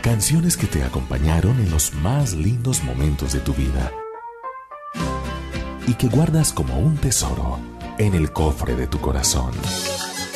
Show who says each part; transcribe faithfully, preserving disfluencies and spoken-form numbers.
Speaker 1: Canciones que te acompañaron en los más lindos momentos de tu vida y que guardas como un tesoro en el cofre de tu corazón.